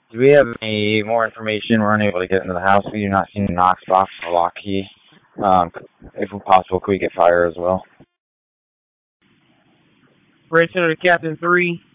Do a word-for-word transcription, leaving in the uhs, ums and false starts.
Do we have any more information? We're unable to get into the house. We do not see a Knox box or lock key. Um, if possible, could we get fire as well? Red Center to Captain three.